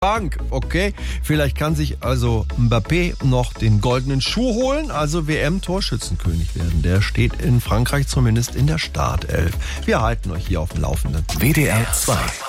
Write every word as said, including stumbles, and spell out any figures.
Bank, okay. Vielleicht kann sich also Mbappé noch den goldenen Schuh holen, also W M-Torschützenkönig werden. Der steht in Frankreich zumindest in der Startelf. Wir halten euch hier auf dem Laufenden. W D R zwei